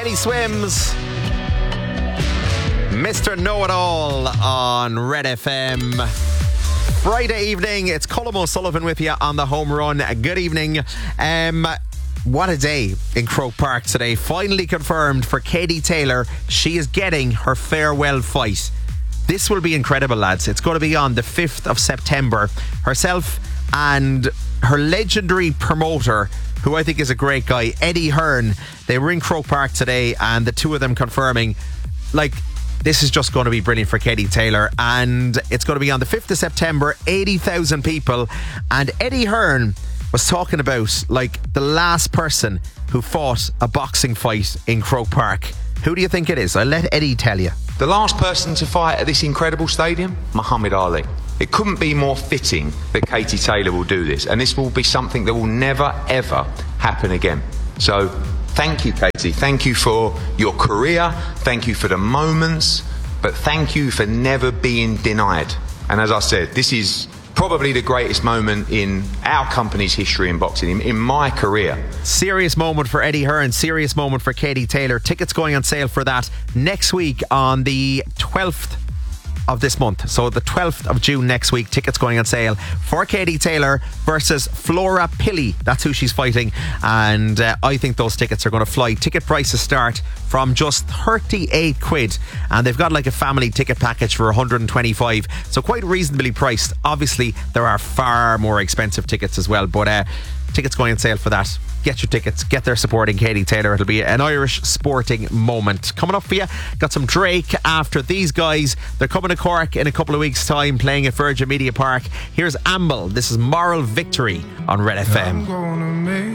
Teddy Swims, Mr. Know-It-All on Red FM. Friday evening, it's Colm O'Sullivan with you on the home run. Good evening. What a day in Croke Park today. Finally confirmed for Katie Taylor. She is getting her farewell fight. This will be incredible, lads. It's going to be on the 5th of September. Herself and her legendary promoter, who I think is a great guy, Eddie Hearn, they were in Croke Park today, and the two of them confirming, this is just going to be brilliant for Katie Taylor. And it's going to be on the 5th of September, 80,000 people. And Eddie Hearn was talking about the last person who fought a boxing fight in Croke Park. Who do you think it is? I'll let Eddie tell you. The last person to fight at this incredible stadium? Muhammad Ali. It couldn't be more fitting that Katie Taylor will do this, and this will be something that will never ever happen again. So thank you, Katie. Thank you for your career, thank you for the moments, but thank you for never being denied. And as I said, this is probably the greatest moment in our company's history in boxing, in my career. Serious moment for Eddie Hearn, serious moment for Katie Taylor. Tickets going on sale for that next week on the 12th of this month. So the 12th of June next week, tickets going on sale for Katie Taylor versus Flora Pilley. That's who she's fighting, and I think those tickets are going to fly. Ticket prices start from just 38 quid, and they've got a family ticket package for 125, so quite reasonably priced. Obviously there are far more expensive tickets as well, but tickets going on sale for that. Get your tickets, get there supporting Katie Taylor. It'll be an Irish sporting moment. Coming up for you, got some Drake after these guys. They're coming to Cork in a couple of weeks' time, playing at Virgin Media Park. Here's Amble. This is Moral Victory on Red FM.